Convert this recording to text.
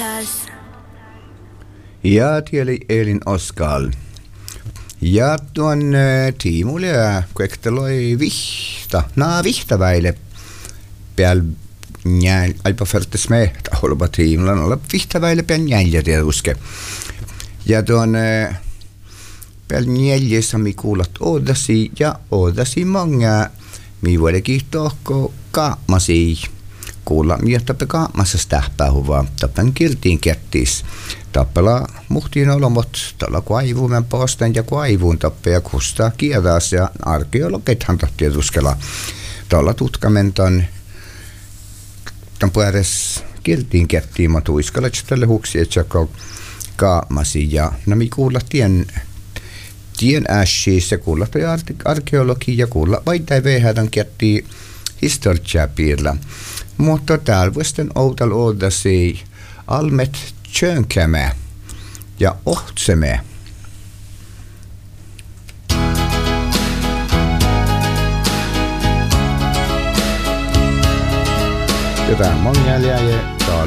Ja tieli Elin Oskal. Ja tuon tiimulle kuekteloi vihta. Vihta väile peal njäl alpa färtes me taholba tiimulla olla vihta väile peal njälja tietuske. Ja tuon peal njäljessä mi kuulat oodasi många mi vuodekin tohko kaamasi. Kuulla miettäpä kaamassa tähpähuvaa. Tapan kirtiin kettis. Tappela muhtiin olomot tällä kuivuumen postan ja kuivuun tappeja kustaa kietaas ja arkeologithan tietuskella tällä tutkamentan tämän puolesta kirtiin kettiin mä tuiskalla tälle huksi että kaamasi ja mi kuulla tien äshissä kuulla toi arkeologi ja kuulla vain vehätän kettiin historiaa piirillä. Mutta täällä vuosten outal oodasi almet tjönkämä ja ohtseme. Jotain monjäljää